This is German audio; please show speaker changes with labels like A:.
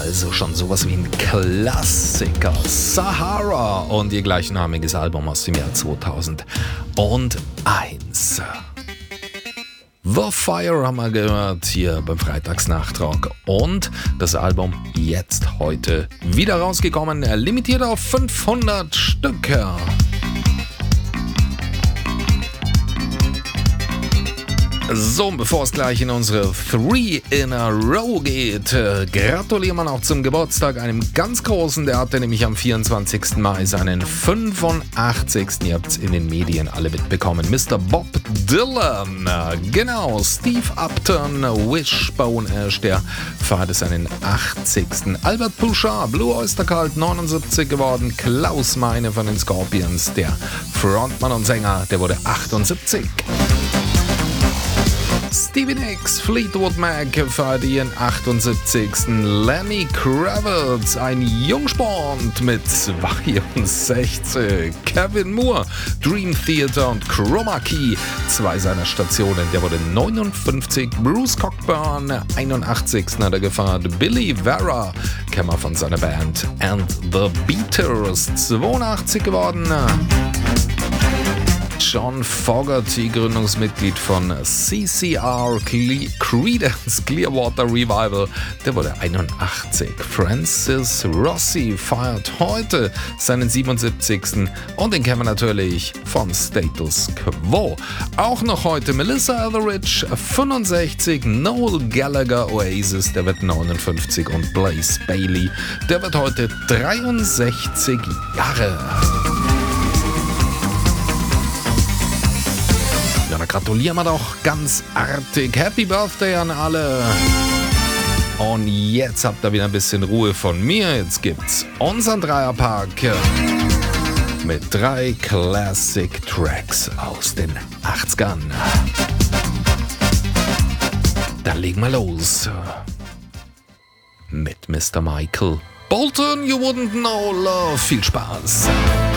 A: Also schon sowas wie ein Klassiker. Sahara und ihr gleichnamiges Album aus dem Jahr 2001. The Fire haben wir gehört hier beim Freitagsnachtrag. Und das Album jetzt heute wieder rausgekommen, limitiert auf 500 Stücke. So, bevor es gleich in unsere 3 in a Row geht, gratulieren wir noch zum Geburtstag einem ganz Großen. Der hatte nämlich am 24. Mai seinen 85. Ihr habt es in den Medien alle mitbekommen. Mr. Bob Dylan, genau, Steve Upton, Wishbone Ash, der feierte seinen 80. Albert Pouchard, Blue Oyster Cult, 79 geworden. Klaus Meine von den Scorpions, der Frontmann und Sänger, der wurde 78. Stevie Nicks, Fleetwood Mac feiert ihren 78. Lenny Kravitz, ein Jungspund mit 62. Kevin Moore, Dream Theater und Chroma Key, 2 seiner Stationen, der wurde 59. Bruce Cockburn, 81. hat er gefeiert. Billy Vera, kennen wir von seiner Band And the Beaters, 82 geworden. John Fogerty, Gründungsmitglied von CCR, Creedence Clearwater Revival, der wurde 81. Francis Rossi feiert heute seinen 77. Und den kennen wir natürlich von Status Quo. Auch noch heute Melissa Etheridge, 65. Noel Gallagher, Oasis, der wird 59. Und Blaze Bayley, der wird heute 63 Jahre. Ja, da gratulieren wir doch ganz artig. Happy Birthday an alle. Und jetzt habt ihr wieder ein bisschen Ruhe von mir. Jetzt gibt's unseren Dreierpark mit 3 Classic Tracks aus den 80ern. Dann legen wir los mit Mr. Michael Bolton. You wouldn't know love. Viel Spaß.